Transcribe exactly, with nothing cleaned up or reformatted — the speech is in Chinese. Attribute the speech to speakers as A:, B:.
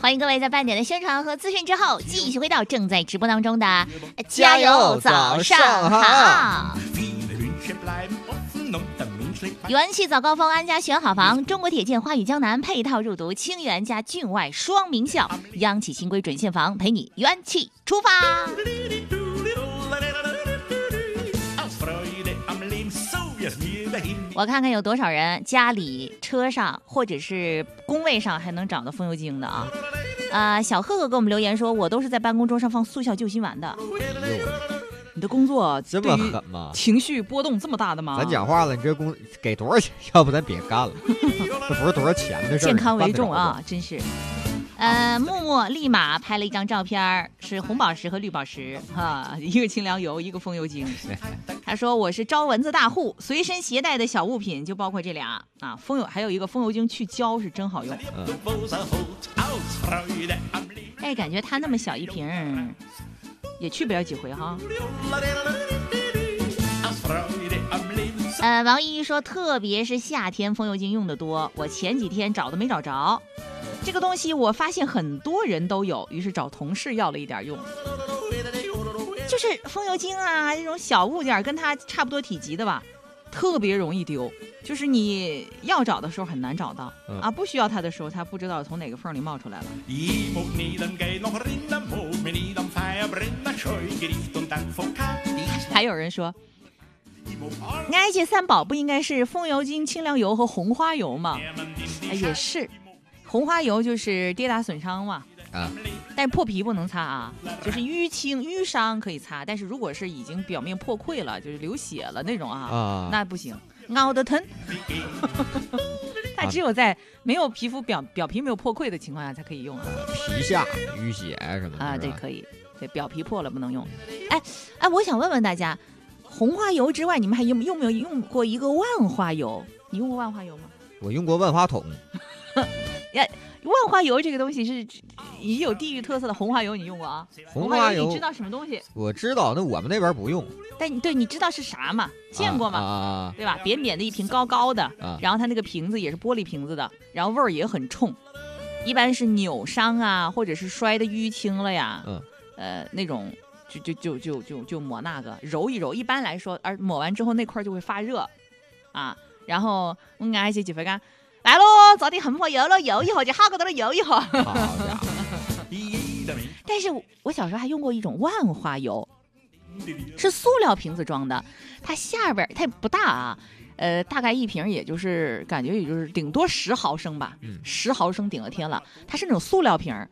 A: 欢迎各位在半点的宣传和资讯之后，继续回到正在直播当中的
B: 加油
A: 早上好。元气早高峰，安家选好房，中国铁建花语江南配套入读清源加郡外双名校，央企新规准现房，陪你元气出发。我看看有多少人家里、车上或者是工位上还能找到风油精的啊！啊、呃，小贺贺给我们留言说，我都是在办公桌上放速效救心丸的。你的工作
B: 这么狠吗？
A: 情绪波动这么大的吗？
B: 咱讲话了，你这工给多少钱？要不咱别干了，这不是多少钱的事儿。
A: 健康为重啊，真是。呃，默默立马拍了一张照片，是红宝石和绿宝石哈，一个清凉油，一个风油精。他说我是招蚊子大户，随身携带的小物品就包括这俩啊，风油还有一个风油精去胶是真好用。嗯、哎，感觉它那么小一瓶，也去不了几回哈。呃，王依依说，特别是夏天风油精用的多，我前几天找都没找着。这个东西我发现很多人都有，于是找同事要了一点用。就是风油精啊，这种小物件跟它差不多体积的吧，特别容易丢。就是你要找的时候很难找到、嗯、啊，不需要它的时候，它不知道从哪个缝里冒出来了。还有人说，埃及三宝不应该是风油精、清凉油和红花油吗？哎，也是。红花油就是跌打损伤嘛，啊，但是破皮不能擦啊，就是淤青淤伤可以擦，但是如果是已经表面破溃了，就是流血了那种啊，啊那不行，熬得疼。它只有在没有皮肤表表皮没有破溃的情况下才可以用啊，
B: 皮下淤血什么的
A: 啊，对，可以，对，表皮破了不能用。哎哎，我想问问大家，红花油之外，你们还用用没有用过一个万花油？你用过万花油吗？
B: 我用过万花筒。
A: 呀，万花油这个东西是已有地域特色的，红花油你用过啊？
B: 红花油
A: 你知道什么东西？
B: 我知道，那我们那边不用。
A: 但对，你知道是啥吗？见过吗？
B: 啊、
A: 对吧？扁扁的一瓶，高高的，
B: 啊、
A: 然后它那个瓶子也是玻璃瓶子的，然后味儿也很冲，一般是扭伤啊，或者是摔的淤青了呀，嗯，呃，那种就就就就就就抹那个揉一揉。一般来说，而抹完之后那块就会发热，啊，然后我挨些几分干。来喽，找点红花油了，油一会儿就好个多了，油一会儿。
B: 好家伙！
A: 但是我小时候还用过一种万花油，是塑料瓶子装的，它下边它也不大啊，呃，大概一瓶也就是感觉也就是顶多十毫升吧，十毫升顶了天了。它是那种塑料瓶，